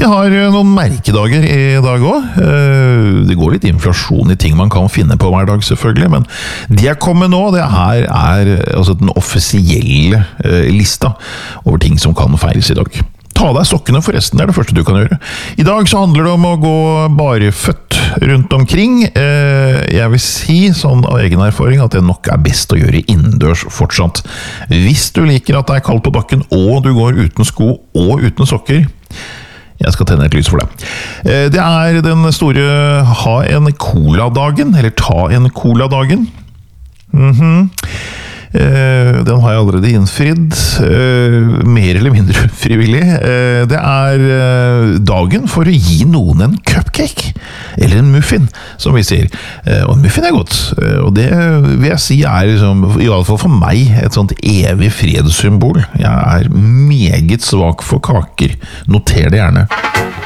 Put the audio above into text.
har noen merkedager i dag også. Det går litt inflasjon i ting man kan finne på hver dag selvfølgelig, men det jeg kommer nå, det her er altså den offisielle lista over ting som kan feires i dag. Ta deg sokkene forresten, det er det første du kan gjøre. I dag så handler det om å gå bareføtt rundt omkring. Jeg vil si, sånn av egen erfaring, at det nok er best å gjøre innendørs fortsatt. Hvis du liker at det er kaldt på bakken, og du går uten sko og uten sokker, jeg skal tenne et lys for deg. Det er den store ha en cola-dagen, eller ta en cola-dagen. Den har jeg allerede innfridd, mer eller mindre frivillig. Det er dagen for å gi noen en cupcake, eller en muffin, som vi sier. Og en muffin er godt, og det vil jeg si er, liksom, i alle fall for meg, et sånt evig fredssymbol. Jeg er meget svak for kaker, noter det gjerne.